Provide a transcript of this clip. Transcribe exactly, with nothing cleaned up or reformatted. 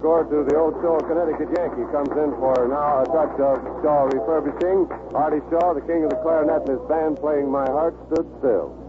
score to the Old Shaw, Connecticut Yankee. Comes in for now a touch of Shaw refurbishing. Artie Shaw, the king of the clarinet, and his band playing My Heart Stood Still.